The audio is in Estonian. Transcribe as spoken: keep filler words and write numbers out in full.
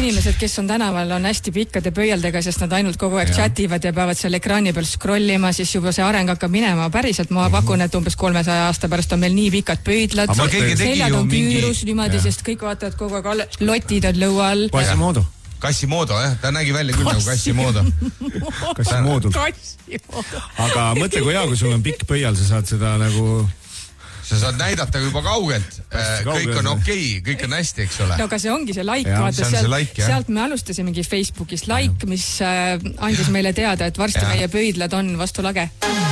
inimesed, kes on tänaval, on hästi pikkade pöialdega, sest nad ainult kogu aeg chativad ja peavad seal ekraani peal scrollima, siis juba see areng hakkab minema. Päriselt ma pakun, et umbes kolmesaja aasta pärast on meil nii pikad pöidlad, seljad on küürus niimoodi, sest kõik vaatavad kogu aeg, lotid on lõua all. Quasimodo. Quasimodo, jah, ta nägi välja küll nagu Quasimodo. Quasimodo. Aga mõtle, kui hea, kui sul on pikk pöial, sa saad seda nagu... Sa saad näidata juba kaugelt, kõik on okei, kõik on hästi, eks ole. No aga see ongi see like, vaata, sealt, like, sealt me alustasimegi Facebookis like, mis andis meile teada, et varsti meie pöidlad on vastu lage.